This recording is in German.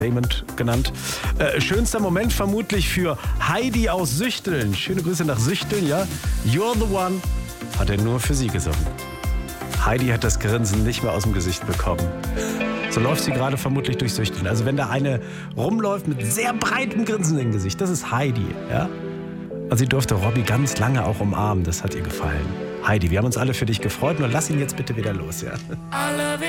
Raymond genannt. Schönster Moment vermutlich für Heidi aus Süchteln. Schöne Grüße nach Süchteln, ja. You're the one hat er nur für sie gesungen. Heidi hat das Grinsen nicht mehr aus dem Gesicht bekommen. So läuft sie gerade vermutlich durch Süchteln. Also wenn da eine rumläuft mit sehr breitem Grinsen im Gesicht, das ist Heidi, ja. Und sie durfte Robbie ganz lange auch umarmen, das hat ihr gefallen. Heidi, wir haben uns alle für dich gefreut, nur lass ihn jetzt bitte wieder los, ja.